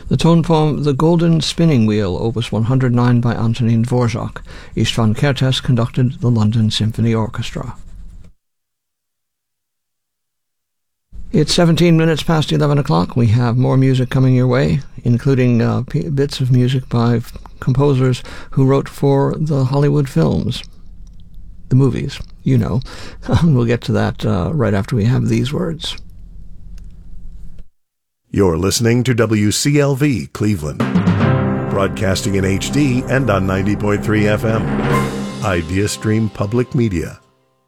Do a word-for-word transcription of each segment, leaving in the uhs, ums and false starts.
The tone poem The Golden Spinning Wheel, Opus one hundred nine by Antonín Dvořák. István Kertész conducted the London Symphony Orchestra. It's seventeen minutes past eleven o'clock. We have more music coming your way, including uh, p- bits of music by f- composers who wrote for the Hollywood films. The movies, you know. We'll get to that uh, right after we have these words. You're listening to W C L V Cleveland, broadcasting in H D and on ninety point three F M. IdeaStream Public Media.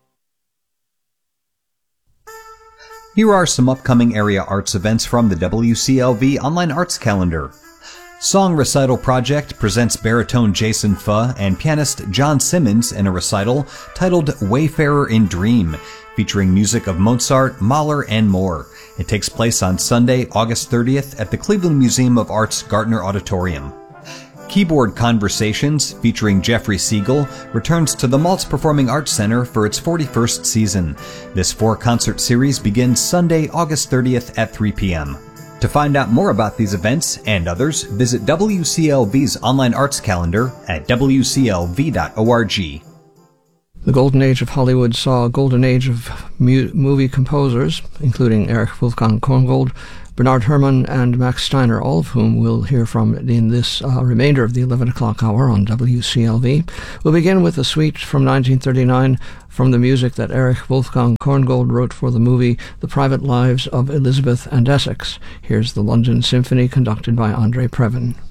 Here are some upcoming area arts events from the W C L V Online Arts Calendar. Song Recital Project presents baritone Jason Fuh and pianist John Simmons in a recital titled Wayfarer in Dream, featuring music of Mozart, Mahler, and more. It takes place on Sunday, August thirtieth at the Cleveland Museum of Art's Gartner Auditorium. Keyboard Conversations, featuring Jeffrey Siegel, returns to the Maltz Performing Arts Center for its forty-first season. This four-concert series begins Sunday, August thirtieth at three p.m. To find out more about these events and others, visit W C L V's online arts calendar at w c l v dot org. The Golden Age of Hollywood saw a golden age of mu- movie composers, including Erich Wolfgang Korngold, Bernard Herrmann, and Max Steiner, all of whom we'll hear from in this uh, remainder of the eleven o'clock hour on W C L V. We'll begin with a suite from nineteen thirty-nine from the music that Erich Wolfgang Korngold wrote for the movie The Private Lives of Elizabeth and Essex. Here's the London Symphony conducted by Andre Previn.